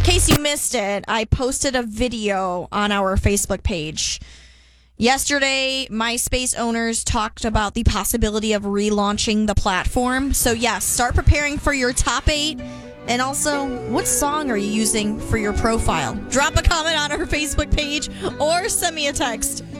In case you missed it, I posted a video on our Facebook page. Yesterday, MySpace owners talked about the possibility of relaunching the platform. So yes, start preparing for your top 8. And also, what song are you using for your profile? Drop a comment on our Facebook page or send me a text.